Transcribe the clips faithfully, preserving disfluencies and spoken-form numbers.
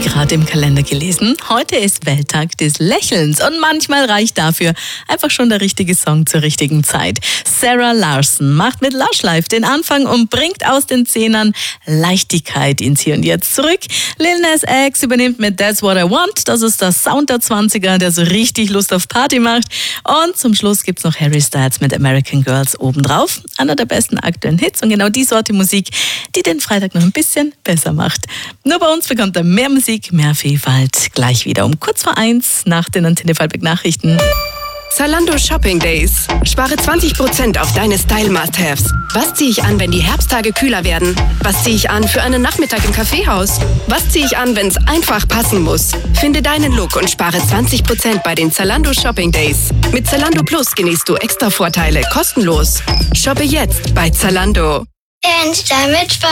gerade im Kalender gelesen. Heute ist Welttag des Lächelns und manchmal reicht dafür einfach schon der richtige Song zur richtigen Zeit. Sarah Larsson macht mit Lush Life den Anfang und bringt aus den Zehnern Leichtigkeit ins Hier und Jetzt zurück. Lil Nas X übernimmt mit That's What I Want. Das ist der Sound der zwanziger, der so richtig Lust auf Party macht. Und zum Schluss gibt's noch Harry Styles mit American Girls obendrauf. Einer der besten aktuellen Hits und genau die Sorte Musik, die den Freitag noch ein bisschen besser macht. Nur bei uns bekommt er mehr Musik, mehr Vielfalt. Gleich wieder um kurz vor eins nach den Antenne Fallberg Nachrichten. Zalando Shopping Days. Spare zwanzig Prozent auf deine Style-Must-Haves. Was ziehe ich an, wenn die Herbsttage kühler werden? Was ziehe ich an für einen Nachmittag im Kaffeehaus? Was ziehe ich an, wenn es einfach passen muss? Finde deinen Look und spare zwanzig Prozent bei den Zalando Shopping Days. Mit Zalando Plus genießt du extra Vorteile kostenlos. Shoppe jetzt bei Zalando. Fenster mit V,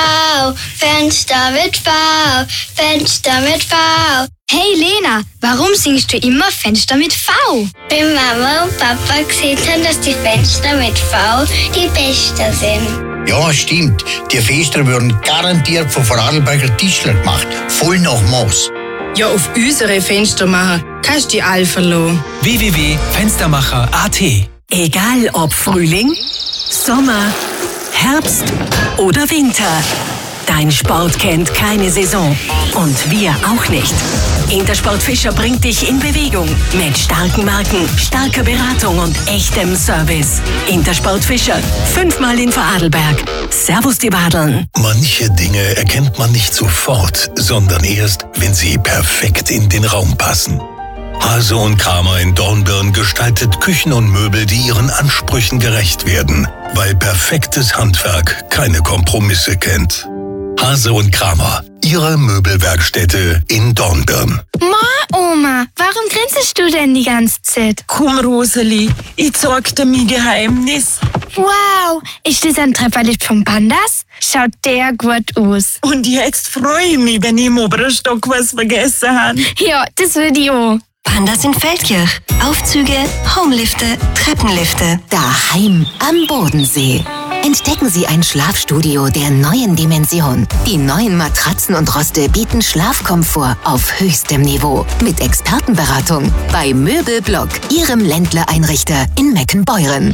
Fenster mit V, Fenster mit V. Hey Lena, warum singst du immer Fenster mit V? Wenn Mama und Papa gesehen haben, dass die Fenster mit V die besten sind. Ja, stimmt. Die Fenster würden garantiert von Vorarlberger Tischler gemacht. Voll nach Maß. Ja, auf unsere Fenster machen kannst du die alle verloren. w w w punkt fenstermacher punkt a t. Egal ob Frühling, Sommer, Herbst oder Winter. Dein Sport kennt keine Saison. Und wir auch nicht. Intersport Fischer bringt dich in Bewegung. Mit starken Marken, starker Beratung und echtem Service. Intersport Fischer. Fünfmal in Vorarlberg. Servus die Badeln. Manche Dinge erkennt man nicht sofort, sondern erst, wenn sie perfekt in den Raum passen. Hase und Kramer in Dornbirn gestaltet Küchen und Möbel, die ihren Ansprüchen gerecht werden, weil perfektes Handwerk keine Kompromisse kennt. Hase und Kramer, ihre Möbelwerkstätte in Dornbirn. Ma, Oma, warum grinst du denn die ganze Zeit? Komm, Roseli, ich zeig dir mein Geheimnis. Wow, ist das ein Trefferlicht vom Pandas? Schaut der gut aus. Und jetzt freue ich mich, wenn ich im oberen Stock was vergessen habe. Ja, das will ich auch. Pandas in Feldkirch. Aufzüge, Homelifte, Treppenlifte. Daheim am Bodensee. Entdecken Sie ein Schlafstudio der neuen Dimension. Die neuen Matratzen und Roste bieten Schlafkomfort auf höchstem Niveau. Mit Expertenberatung bei Möbelblock, Ihrem Ländler-Einrichter in Meckenbeuren.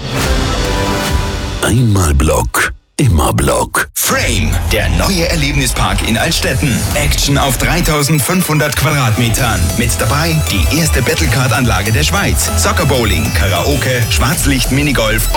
Einmal Block, immer Block. Frame, der neue Erlebnispark in Altstetten. Action auf dreitausendfünfhundert Quadratmetern. Mit dabei die erste Battlecard-Anlage der Schweiz. Soccer Bowling, Karaoke, Schwarzlicht, Minigolf